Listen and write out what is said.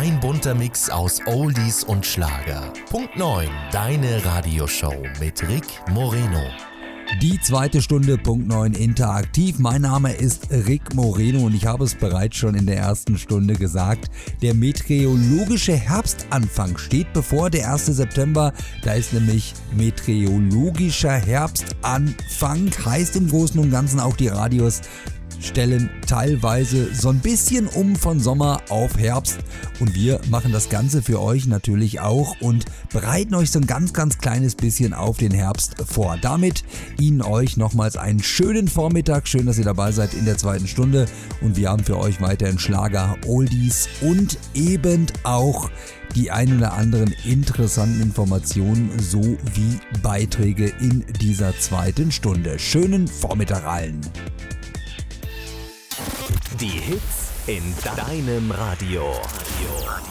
Ein bunter Mix aus Oldies und Schlager. Punkt 9, deine Radioshow mit Rick Moreno. Die zweite Stunde, Punkt 9, interaktiv. Mein Name ist Rick Moreno und ich habe es bereits schon in der ersten Stunde gesagt. Der meteorologische Herbstanfang steht bevor, der 1. September. Da ist nämlich meteorologischer Herbstanfang. Heißt im Großen und Ganzen auch, die Radios stellen teilweise so ein bisschen um von Sommer auf Herbst und wir machen das Ganze für euch natürlich auch und bereiten euch so ein ganz kleines bisschen auf den Herbst vor. Damit euch nochmals einen schönen Vormittag, schön, dass ihr dabei seid in der zweiten Stunde und wir haben für euch weiterhin Schlager, Oldies und eben auch die ein oder anderen interessanten Informationen sowie Beiträge in dieser zweiten Stunde. Schönen Vormittag allen! Die Hits in deinem Radio.